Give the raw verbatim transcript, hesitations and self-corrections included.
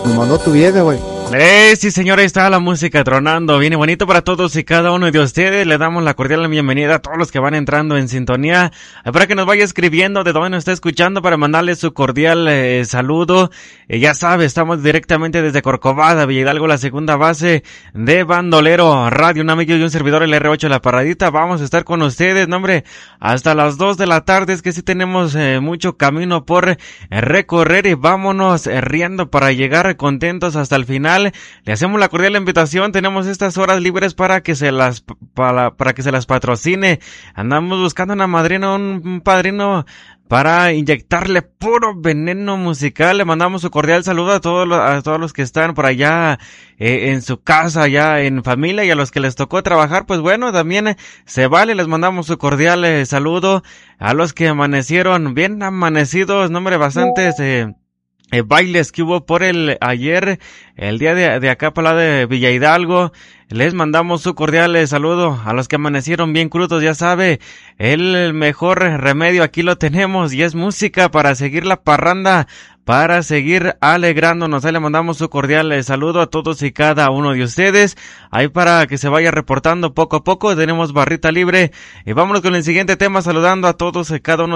nos mandó tu vieja, güey. Eh, sí, señora, ahí está la música tronando. Viene bonito para todos y cada uno de ustedes. Le damos la cordial bienvenida a todos los que van entrando en sintonía. Eh, para que nos vaya escribiendo de dónde nos está escuchando para mandarle su cordial eh, saludo. Eh, ya sabe, estamos directamente desde Corcovada, Villa Hidalgo, la segunda base de Bandolero Radio. Un amigo y un servidor, el erre ocho La Parradita. Vamos a estar con ustedes, no, hombre, hasta las dos de la tarde. Es que sí tenemos eh, mucho camino por eh, recorrer y vámonos eh, riendo para llegar contentos hasta el final. Le hacemos la cordial invitación, tenemos estas horas libres para que se las para, para que se las patrocine. Andamos buscando una madrina, un, un padrino para inyectarle puro veneno musical. Le mandamos su cordial saludo a todos los, a todos los que están por allá eh, en su casa, ya en familia, y a los que les tocó trabajar, pues bueno, también eh, se vale. Les mandamos su cordial eh, saludo a los que amanecieron bien amanecidos, nombre bastantes eh, Eh, bailes que hubo por el ayer, el día de, de acá para la de Villa Hidalgo. Les mandamos su cordial eh, saludo a los que amanecieron bien crudos. Ya sabe, el mejor remedio aquí lo tenemos y es música para seguir la parranda, para seguir alegrándonos. Ahí le mandamos su cordial eh, saludo a todos y cada uno de ustedes. Ahí para que se vaya reportando poco a poco. Tenemos barrita libre y vámonos con el siguiente tema, saludando a todos y cada uno